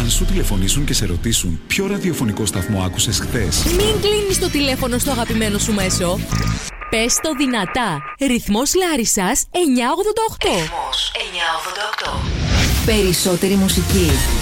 Αν σου τηλεφωνήσουν και σε ρωτήσουν ποιο ραδιοφωνικό σταθμό άκουσες χθες, μην κλείνεις το τηλέφωνο στο αγαπημένο σου μέσο. Πες το δυνατά. Ρυθμός Λάρισσας 988. Ρυθμός 988. Περισσότερη μουσική.